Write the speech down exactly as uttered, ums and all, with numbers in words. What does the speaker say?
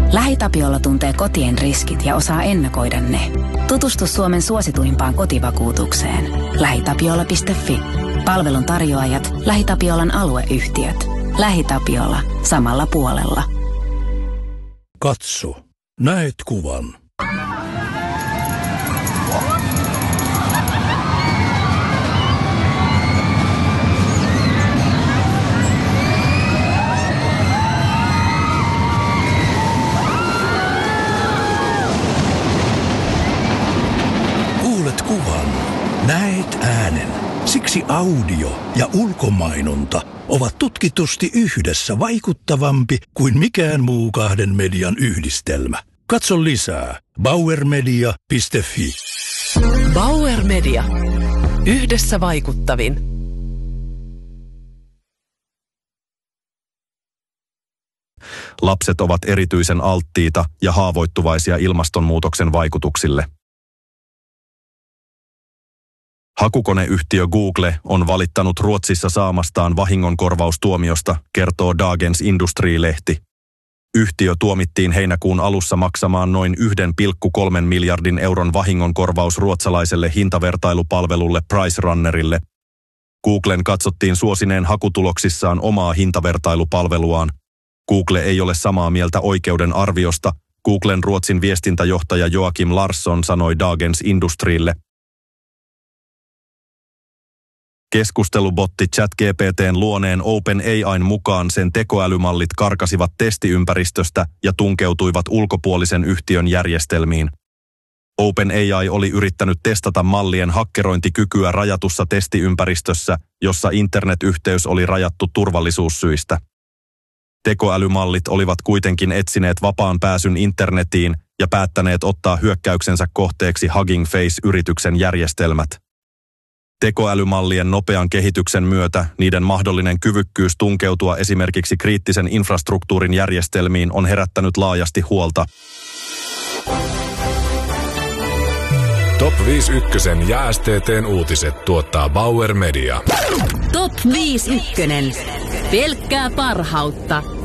LähiTapiola tuntee kotien riskit ja osaa ennakoida ne. Tutustu Suomen suosituimpaan kotivakuutukseen. lähitapiola piste fi. Palvelun tarjoajat, LähiTapiolan alueyhtiöt. LähiTapiola. Samalla puolella. Katso. Näet kuvan. Kuulet kuvan. Näet äänen. Siksi audio ja ulkomainonta ovat tutkitusti yhdessä vaikuttavampi kuin mikään muu kahden median yhdistelmä. Katso lisää bauermedia piste fi. Bauer Media. Yhdessä vaikuttavin. Lapset ovat erityisen alttiita ja haavoittuvaisia ilmastonmuutoksen vaikutuksille. Hakukoneyhtiö Google on valittanut Ruotsissa saamastaan vahingonkorvaustuomiosta, kertoo Dagens Industri-lehti. Yhtiö tuomittiin heinäkuun alussa maksamaan noin yksi pilkku kolme miljardin euron vahingonkorvaus ruotsalaiselle hintavertailupalvelulle PriceRunnerille. Googlen katsottiin suosineen hakutuloksissaan omaa hintavertailupalveluaan. Google ei ole samaa mieltä oikeuden arviosta, Googlen Ruotsin viestintäjohtaja Joakim Larsson sanoi Dagens Industrille. Keskustelubotti ChatGPT:n luoneen OpenAIn mukaan sen tekoälymallit karkasivat testiympäristöstä ja tunkeutuivat ulkopuolisen yhtiön järjestelmiin. OpenAI oli yrittänyt testata mallien hakkerointikykyä rajatussa testiympäristössä, jossa internetyhteys oli rajattu turvallisuussyistä. Tekoälymallit olivat kuitenkin etsineet vapaan pääsyn internetiin ja päättäneet ottaa hyökkäyksensä kohteeksi Hugging Face-yrityksen järjestelmät. Tekoälymallien nopean kehityksen myötä niiden mahdollinen kyvykkyys tunkeutua esimerkiksi kriittisen infrastruktuurin järjestelmiin on herättänyt laajasti huolta. Top viisi ykkösen ja S T T:n uutiset tuottaa Bauer Media. Top viisi ykkönen. Pelkkää parhautta.